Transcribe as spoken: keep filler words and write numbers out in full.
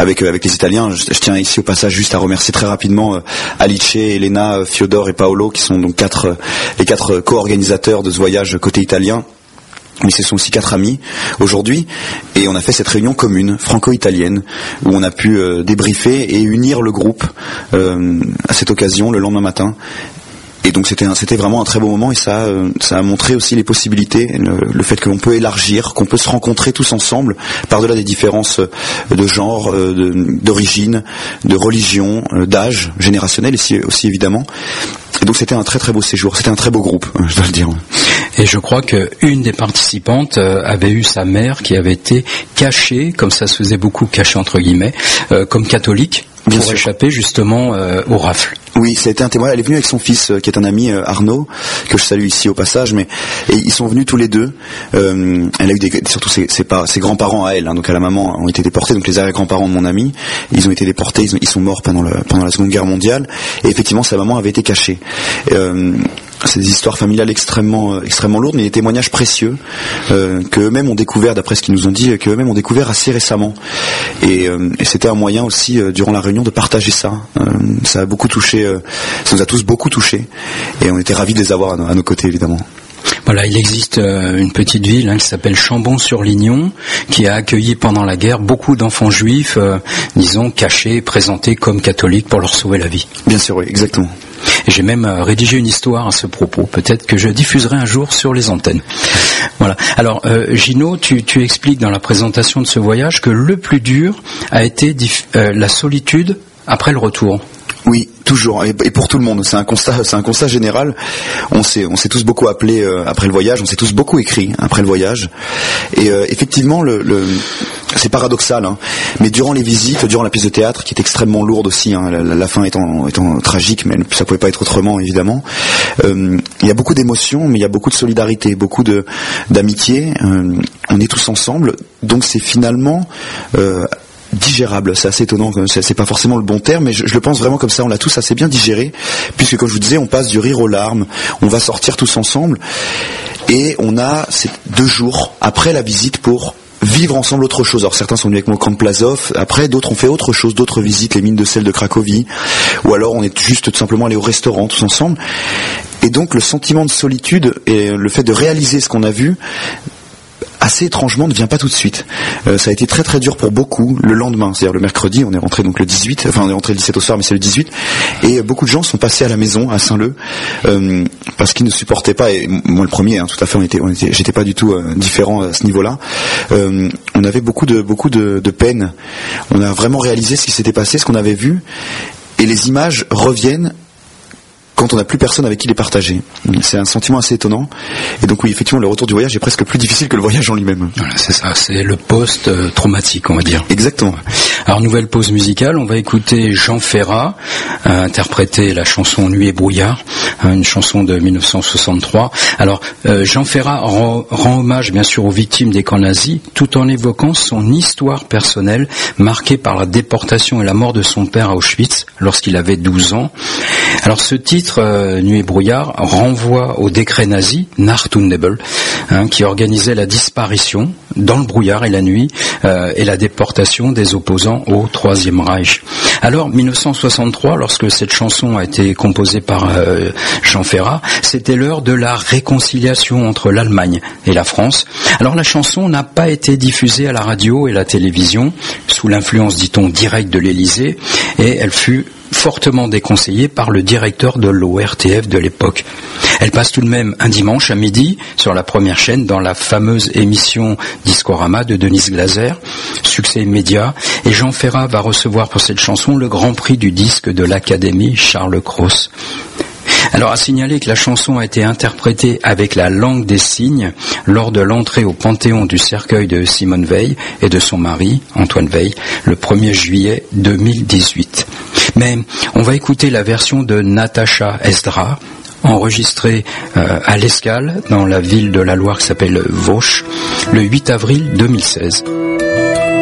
avec avec les Italiens. Je, je tiens ici au passage juste à remercier très rapidement euh, Alice, Elena, Fiodor et Paolo, qui sont donc quatre euh, les quatre co-organisateurs de ce voyage côté italien. Mais ce sont aussi quatre amis aujourd'hui, et on a fait cette réunion commune franco-italienne où on a pu euh, débriefer et unir le groupe euh, à cette occasion le lendemain matin. Et donc c'était un, c'était vraiment un très beau moment, et ça euh, ça a montré aussi les possibilités, le, le fait que l'on peut élargir, qu'on peut se rencontrer tous ensemble par-delà des différences de genre, euh, de, d'origine, de religion, euh, d'âge, générationnel aussi, aussi évidemment. Et donc c'était un très très beau séjour, c'était un très beau groupe, je dois le dire. Et je crois qu'une des participantes avait eu sa mère qui avait été cachée, comme ça se faisait beaucoup, cachée entre guillemets, euh, comme catholique, Bien pour sûr. échapper justement euh, aux rafles. Oui, ça a été un témoin. Elle est venue avec son fils, euh, qui est un ami, euh, Arnaud, que je salue ici au passage. Mais et ils sont venus tous les deux. Euh, elle a eu des, surtout ses, ses, par, ses grands-parents à elle, hein, donc à la maman, ont été déportés. Donc les arrière-grands-parents de mon ami, ils ont été déportés. Ils, ont, ils sont morts pendant, le, pendant la Seconde Guerre mondiale. Et effectivement, sa maman avait été cachée. Euh, c'est des histoires familiales extrêmement, euh, extrêmement lourdes, mais des témoignages précieux euh, qu'eux-mêmes ont découvert, d'après ce qu'ils nous ont dit, qu'eux-mêmes ont découvert assez récemment. Et, euh, et c'était un moyen aussi, euh, durant la réunion, de partager ça. Euh, ça a beaucoup touché. Euh, ça nous a tous beaucoup touchés, et on était ravis de les avoir à nos, à nos côtés, évidemment. Voilà, il existe euh, une petite ville hein, qui s'appelle Chambon-sur-Lignon, qui a accueilli pendant la guerre beaucoup d'enfants juifs, euh, disons, cachés, présentés comme catholiques pour leur sauver la vie. Bien sûr, oui, exactement. Et j'ai même euh, rédigé une histoire à ce propos, peut-être que je diffuserai un jour sur les antennes. Voilà. Alors, euh, Gino, tu, tu expliques dans la présentation de ce voyage que le plus dur a été dif- euh, la solitude après le retour. Oui, toujours, et pour tout le monde. C'est un constat, c'est un constat général. On s'est, on s'est tous beaucoup appelés euh, après le voyage. On s'est tous beaucoup écrit après le voyage. Et euh, effectivement, le, le, c'est paradoxal, hein, mais durant les visites, durant la pièce de théâtre, qui est extrêmement lourde aussi, hein, la, la fin étant, étant tragique, mais ça pouvait pas être autrement, évidemment. Euh, il y a beaucoup d'émotions, mais il y a beaucoup de solidarité, beaucoup de d'amitié. Euh, on est tous ensemble, donc c'est finalement euh, digérable. C'est assez étonnant, c'est, c'est pas forcément le bon terme, mais je, je le pense vraiment comme ça. On l'a tous assez bien digéré, puisque comme je vous disais, on passe du rire aux larmes, on va sortir tous ensemble, et on a ces deux jours après la visite pour vivre ensemble autre chose. Alors certains sont venus avec moi au camp de Plazov, après d'autres ont fait autre chose, d'autres visites, les mines de sel de Cracovie, ou alors on est juste tout simplement allés au restaurant tous ensemble. Et donc le sentiment de solitude et le fait de réaliser ce qu'on a vu, assez étrangement, ne vient pas tout de suite. Euh, ça a été très très dur pour beaucoup le lendemain, c'est-à-dire le mercredi, on est rentré donc le dix-huit, enfin on est rentré le dix-sept au soir, mais c'est le dix-huit, et beaucoup de gens sont passés à la maison à Saint-Leu euh, parce qu'ils ne supportaient pas, et moi le premier, hein, tout à fait, on était, on était, j'étais pas du tout euh, différent à ce niveau-là. Euh, on avait beaucoup de beaucoup de, de peine. On a vraiment réalisé ce qui s'était passé, ce qu'on avait vu, et les images reviennent quand on n'a plus personne avec qui les partager. C'est un sentiment assez étonnant. Et donc oui, effectivement, le retour du voyage est presque plus difficile que le voyage en lui-même. Voilà, c'est ça, c'est le post-traumatique, on va dire. Exactement. Alors, nouvelle pause musicale, on va écouter Jean Ferrat euh, interpréter la chanson Nuit et brouillard, hein, une chanson de mille neuf cent soixante-trois. Alors, euh, Jean Ferrat rend, rend hommage, bien sûr, aux victimes des camps nazis, tout en évoquant son histoire personnelle, marquée par la déportation et la mort de son père à Auschwitz, lorsqu'il avait douze ans. Alors, ce titre, Euh, Nuit et brouillard, renvoie au décret nazi, Nacht und Nebel, hein, qui organisait la disparition dans le brouillard et la nuit euh, et la déportation des opposants au Troisième Reich. Alors, mille neuf cent soixante-trois, lorsque cette chanson a été composée par euh, Jean Ferrat, c'était l'heure de la réconciliation entre l'Allemagne et la France. Alors, la chanson n'a pas été diffusée à la radio et la télévision, sous l'influence, dit-on, directe de l'Élysée, et elle fut fortement déconseillée par le directeur de l'O R T F de l'époque. Elle passe tout de même un dimanche à midi sur la première chaîne dans la fameuse émission Discorama de Denise Glaser, succès immédiat, et Jean Ferrat va recevoir pour cette chanson le grand prix du disque de l'Académie Charles Cros. Alors, à signaler que la chanson a été interprétée avec la langue des signes lors de l'entrée au Panthéon du cercueil de Simone Veil et de son mari, Antoine Veil, le premier juillet deux mille dix-huit. Mais on va écouter la version de Natacha Esdra, enregistrée euh, à l'Escale, dans la ville de la Loire qui s'appelle Vauche, le huit avril deux mille seize.